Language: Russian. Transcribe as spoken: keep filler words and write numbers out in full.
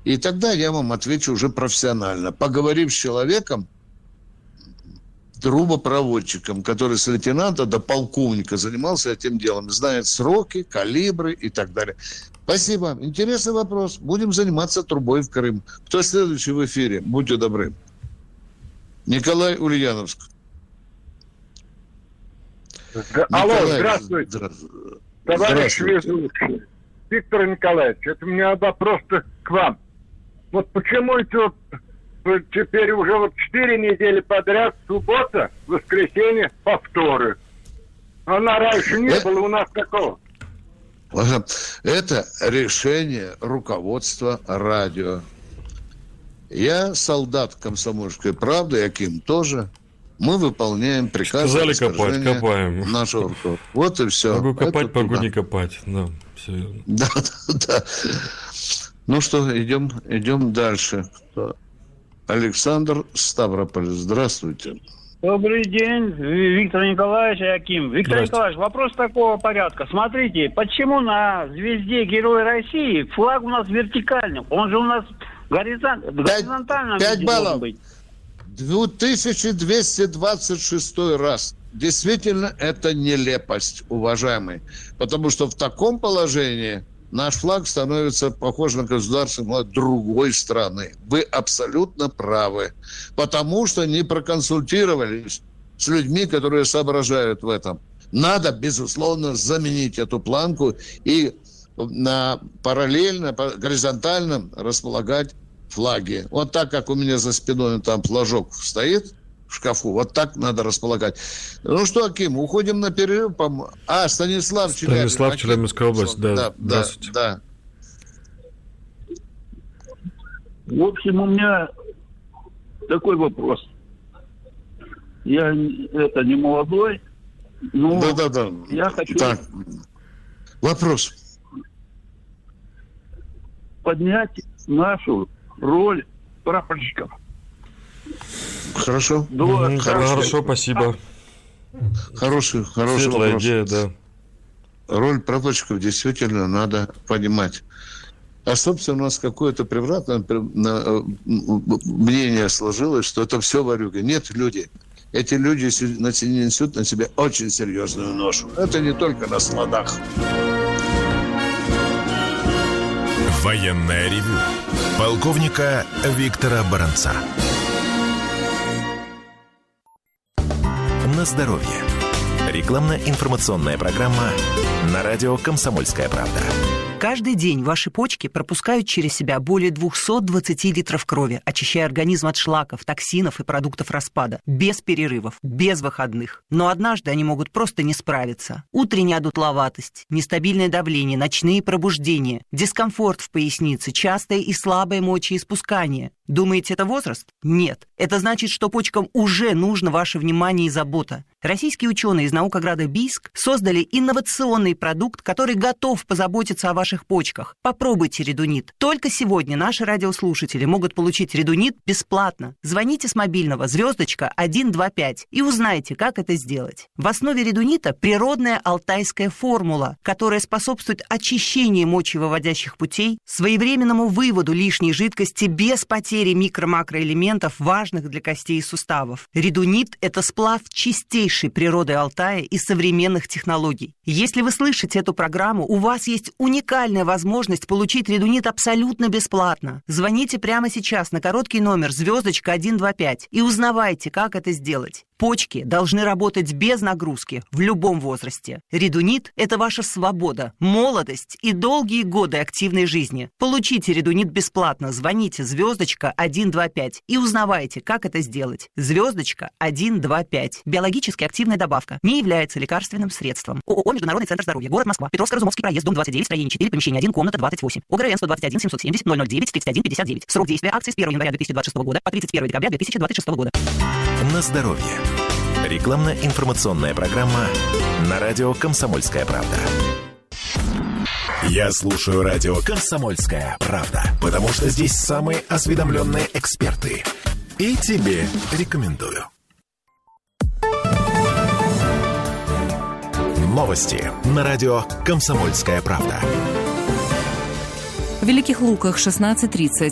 И тогда я вам отвечу уже профессионально. Поговорив с человеком, трубопроводчиком, который с лейтенанта до полковника занимался этим делом, знает сроки, калибры и так далее. Спасибо. Интересный вопрос. Будем заниматься трубой в Крым. Кто следующий в эфире? Будьте добры. Николай, Ульяновск. Да, алло, здравствуйте. Здравствуйте. Товарищ ведущий. Виктор Николаевич, это у меня вопрос-то к вам. Вот почему это вот теперь уже вот четыре недели подряд, суббота, воскресенье, повторы. А на раньше не это, было у нас такого. Это решение руководства радио. Я солдат «Комсомольской правды», Яким тоже. Мы выполняем приказ. Сказали копать, копаем. Нашего руководства. Вот и все. Могу копать, это могу туда. не копать. Да, все верно. Да, да, да. Ну что, идем, идем дальше. Александр, Ставрополь. Здравствуйте. Добрый день, Виктор Николаевич и Аким. Виктор Николаевич, вопрос такого порядка. Смотрите, почему на звезде Героя России флаг у нас вертикальный? Он же у нас горизонт... горизонтально пять баллов. Быть. две тысячи двести двадцать шестой раз. Действительно, это нелепость, уважаемый. Потому что в таком положении наш флаг становится похож на государственный флаг другой страны. Вы абсолютно правы. Потому что не проконсультировались с людьми, которые соображают в этом. Надо, безусловно, заменить эту планку и на параллельно, горизонтально располагать флаги. Вот так, как у меня за спиной там флажок стоит в шкафу, вот так надо располагать. Ну что, Аким, уходим на перерыв. По... А, Станислав Челябинск. Станислав, Челябинская область, да. Да, Здравствуйте. Да, да. В общем, у меня такой вопрос. Я это не молодой, но да, да, да. я хочу так. Вопрос. поднять нашу роль прапорщиков. Хорошо. До... Угу, хорошо, хорошо, спасибо. Хороший, хороший Светлая вопрос. идея, да. Роль прапорщиков действительно надо понимать. А, собственно, у нас какое-то превратное мнение сложилось, что это все ворюги. Нет, люди. Эти люди несут на себе очень серьезную ношу. Это не только на складах. Военное ревю полковника Виктора Баранца. На здоровье. Рекламно-информационная программа на радио «Комсомольская правда». Каждый день ваши почки пропускают через себя более двести двадцать литров крови, очищая организм от шлаков, токсинов и продуктов распада. Без перерывов, без выходных. Но однажды они могут просто не справиться. Утренняя одутловатость, нестабильное давление, ночные пробуждения, дискомфорт в пояснице, частое и слабое мочеиспускание. Думаете, это возраст? Нет. Это значит, что почкам уже нужно ваше внимание и забота. Российские ученые из наукограда Бийск создали инновационный продукт, который готов позаботиться о ваших почках. Попробуйте редунит. Только сегодня наши радиослушатели могут получить редунит бесплатно. Звоните с мобильного звездочка один два пять и узнайте, как это сделать. В основе редунита природная алтайская формула, которая способствует очищению мочевыводящих путей, своевременному выводу лишней жидкости без потери микро-макроэлементов, важных для костей и суставов. Редунит – это сплав чистейшей природы Алтая и современных технологий. Если вы слышите эту программу, у вас есть уникальная возможность получить редунит абсолютно бесплатно. Звоните прямо сейчас на короткий номер звездочка один два пять и узнавайте, как это сделать. Почки должны работать без нагрузки в любом возрасте. Редунит – это ваша свобода, молодость и долгие годы активной жизни. Получите редунит бесплатно. Звоните звездочка один два пять и узнавайте, как это сделать. Звездочка один два пять. Биологически активная добавка. Не является лекарственным средством. ООО «Международный центр здоровья». Город Москва. Петровско-Разумовский проезд, дом двадцать девять, строение четыре, помещение один, комната двадцать восемь. ОГРН сто двадцать один семьсот семьдесят ноль ноль девять тридцать один пятьдесят девять. Срок действия акции с первого января две тысячи двадцать шестого года по тридцать первого декабря две тысячи двадцать шестого года. На здоровье. Рекламно-информационная программа на радио «Комсомольская правда». Я слушаю радио «Комсомольская правда», потому что здесь самые осведомленные эксперты. И тебе рекомендую. Новости на радио «Комсомольская правда». В Великих Луках шестнадцать тридцать.